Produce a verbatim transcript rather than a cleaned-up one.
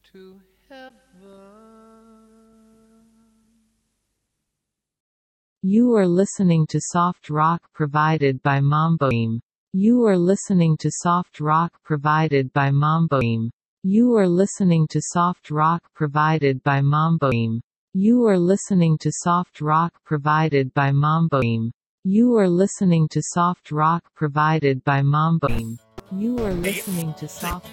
to heaven. You are listening to soft rock provided by Mamboim. You are listening to soft rock provided by Mamboim. You are listening to soft rock provided by Mamboim. You are listening to soft rock provided by Mamboim. You are listening to soft rock provided by Mamboim. You are listening to soft